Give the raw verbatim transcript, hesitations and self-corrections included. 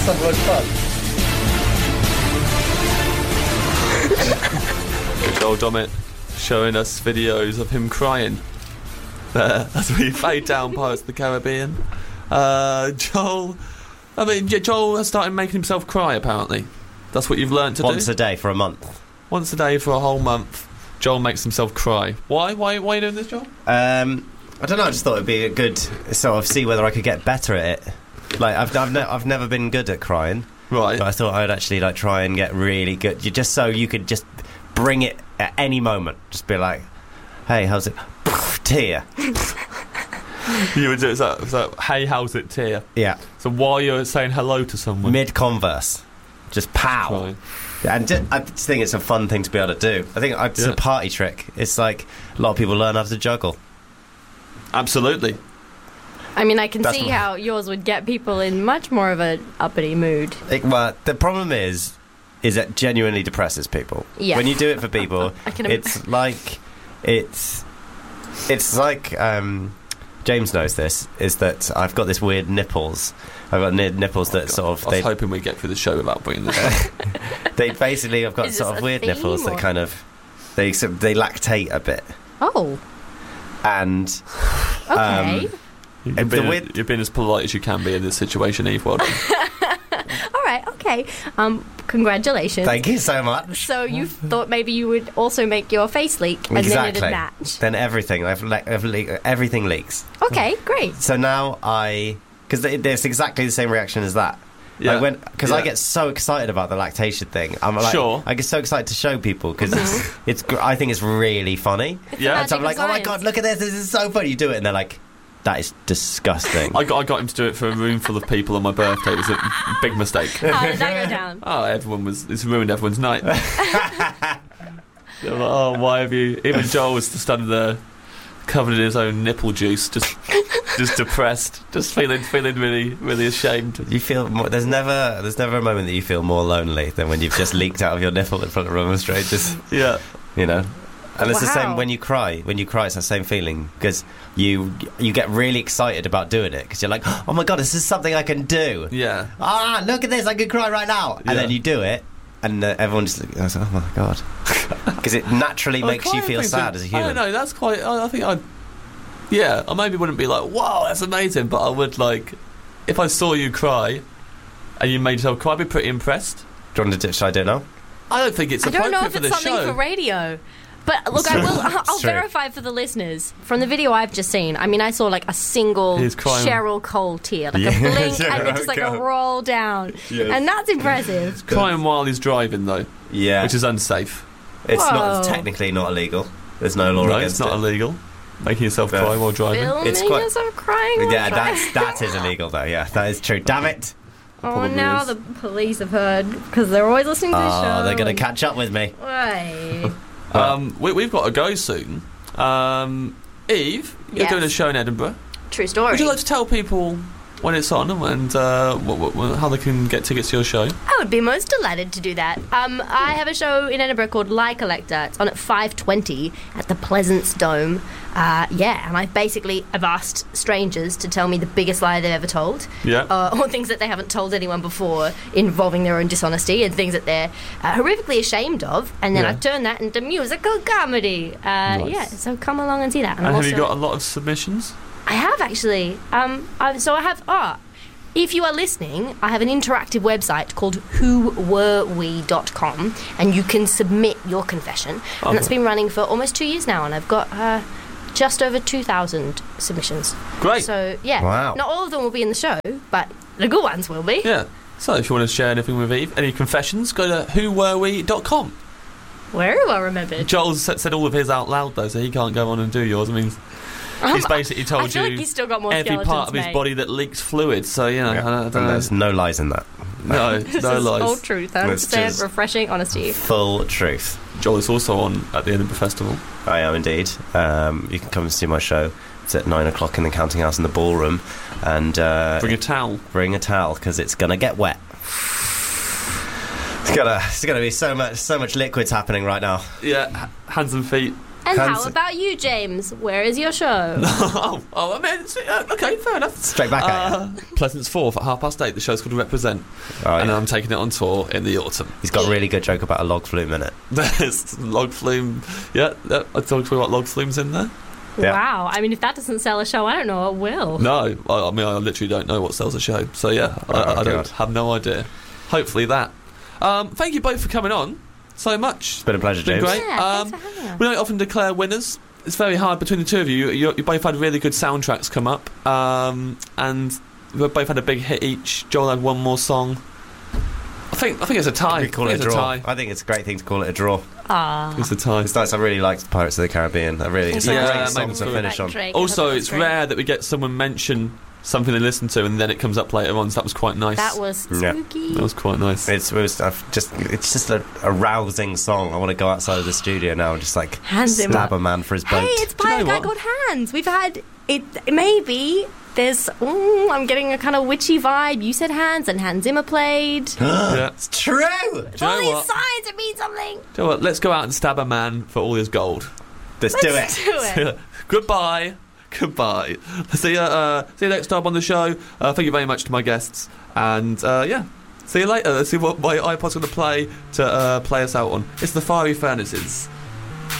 so much fun. Joel Dommett showing us videos of him crying there as we fade down Pirates of the Caribbean. Uh, Joel, I mean, Joel has started making himself cry, apparently. That's what you've learned to Once do? Once a day for a month. Once a day for a whole month, Joel makes himself cry. Why? Why, why are you doing this, Joel? Um, I don't know, I just thought it'd be a good sort of see whether I could get better at it. Like, I've, I've, ne- I've never been good at crying. Right. But I thought I'd actually, like, try and get really good. You Just so you could just bring it at any moment. Just be like, hey, how's it? Tear. You would do it, so, so, hey, how's it, tear? Yeah. So while you're saying hello to someone. Mid-converse. Just pow. Cry. And just, I just think it's a fun thing to be able to do. I think it's Yeah. a party trick. It's like a lot of people learn how to juggle. Absolutely. I mean, I can That's see my- how yours would get people in much more of an uppity mood. It, well, the problem is, is it genuinely depresses people. Yeah. When you do it for people, I can im- it's like, it's, it's like, um, James knows this, is that I've got this weird nipples. I've got weird nipples that sort of... I was they, hoping we'd get through the show without bringing this up. they basically have got Is sort this of a weird theme, nipples or- that kind of, they, sort of- they lactate a bit. Oh, And... okay. Um, You've The been, weird- you've been as polite as you can be in this situation, Eve. Well done. All right, okay. Um, congratulations. Thank you so much. So you thought maybe you would also make your face leak, and Exactly. then it'd match. Then everything, I've le- I've le- everything leaks. Okay, great. So now I, because there's exactly the same reaction as that. Yeah. Like when, because Yeah. I get so excited about the lactation thing. I'm like, Sure. I get so excited to show people because it's, it's, gr- I think it's really funny. Yeah. And so I'm like, Magic of oh my science. god, look at this! This is so funny. You do it, and they're like, that is disgusting. I got, I got him to do it for a room full of people on my birthday. It was a big mistake. How did that go down? Oh, everyone was... It's ruined everyone's night. They're like, oh, why have you... Even Joel was standing there covered in his own nipple juice, just just depressed, just feeling feeling really, really ashamed. You feel more, there's never there's never a moment that you feel more lonely than when you've just leaked out of your nipple in front of a room of strangers. Yeah. You know. And it's the same Wow. when you cry. When you cry, it's the same feeling because you you get really excited about doing it because you're like, oh my god, this is something I can do. Yeah. Ah, look at this, I can cry right now. Yeah. And then you do it, and uh, everyone just goes, oh my god, because it naturally Oh, makes you crying feel things sad are- as a I human. don't know, that's quite... I, I think I'd... Yeah, I maybe wouldn't be like, wow, that's amazing, but I would, like... If I saw you cry, and you made yourself cry, I'd be pretty impressed. Do you want to do, should I do it now? I don't think it's I don't appropriate know if for it's this something show. for radio. But look, I true. will. I'll, I'll It's true. verify for the listeners from the video I've just seen. I mean, I saw like a single He's crying. Cheryl Cole tear, like Yeah, a blink, Cheryl and then just like a Cole. roll down, Yes. and that's impressive. Crying while he's driving, though, Yeah. which is unsafe. It's not it's Whoa. technically not illegal. There's no law No, against it's not it. illegal. Making yourself Yeah. cry while driving. Filming It's quite- yourself crying. while Yeah, driving. that's that is illegal though. Yeah, that is true. Damn it! Oh, probably now is. the police have heard because they're always listening to the show. Oh, they're gonna catch up with me. Why? Um, we, we've got to go soon. Um, Eve, you're Yes. doing a show in Edinburgh. True story. Would you like to tell people when it's on and uh, what, what, what, how they can get tickets to your show? I would be most delighted to do that. Um, I have a show in Edinburgh called Lie Collector. It's on at five twenty at the Pleasance Dome. Uh, yeah, and I basically have asked strangers to tell me the biggest lie they've ever told. Yeah. Uh, or things that they haven't told anyone before involving their own dishonesty and things that they're uh, horrifically ashamed of. And then Yeah. I've turned that into musical comedy. Uh, Nice. Yeah, so come along and see that. And I'm have you also- got a lot of submissions? I have actually. Um, I, so I have. Ah, if you are listening, I have an interactive website called who were we dot com, and you can submit your confession. Okay. And that's been running for almost two years now, and I've got uh, just over two thousand submissions. Great. So yeah, Wow. not all of them will be in the show, but the good ones will be. Yeah. So if you want to share anything with Eve, any confessions, go to who were we dot com. Very well remembered. Joel's said said all of his out loud though, so he can't go on and do yours. I mean, he's basically told I feel you like he's still got more every skeletons, part of his mate. body that leaks fluid. So you know, Yeah. I don't, I And don't know. there's no lies in that. No, This no is lies. all truth. I It's understand. just- Refreshing honesty. Full truth. Joel is also on at the Edinburgh Festival. I am indeed. Um, you can come and see my show. It's at nine o'clock in the Counting House in the ballroom, and uh, Bring a towel. bring a towel because it's gonna get wet. It's gonna, it's gonna be so much, so much liquids happening right now. Yeah, h- hands and feet And Hans- how about you, James? Where is your show? oh, oh, I mean, it's- uh, okay, fair enough. Straight back at Uh, Pleasance Fourth at half past eight. The show's called Represent, you. Oh, and yeah. I'm taking it on tour in the autumn. He's got a really good joke about a log flume in it. There's log flume. Yeah, yeah, I talked about log flumes in there. Yeah. Wow. I mean, if that doesn't sell a show, I don't know what will. No, I, I mean, I literally don't know what sells a show. So yeah, I, Oh, I don't God. have no idea. Hopefully that. Um, thank you both for coming on so much. It's been a pleasure, It's been James. great. Yeah, Um, thanks for having us. We don't often declare winners. It's very hard between the two of you. You, you both had really good soundtracks come up, um, and we both had a big hit each. Joel had one more song. I think I think it's a tie. We call I it think a it's draw. tie. I think it's a great thing to call it a draw. Ah. It's a tie. It's nice. I really liked Pirates of the Caribbean. I really, it's a Yeah, great song maybe to so. finish on. Drake, I Also, thought that it's was great. rare that we get someone mention something they listen to and then it comes up later on. So that was quite nice. That was Yeah. spooky. That was quite nice. It's it was I've just it's just a, a rousing song. I want to go outside of the studio now and just like Hands him stab up. a man for his boat. Hey, it's Do you by a know guy what? called Hans. We've had it. Maybe there's. Ooh, I'm getting a kind of witchy vibe. You said Hans, and Hans Zimmer played. Yeah. It's true. It's Do you all know these what? signs. It means something. Do you know what? Let's go out and stab a man for all his gold. Let's do Let's it. do it. Goodbye. Goodbye. See you. Uh, see you next time on the show. Uh, thank you very much to my guests, and uh, yeah, see you later. Let's see what my iPod's going to play to uh, play us out on. It's the Fiery Furnaces.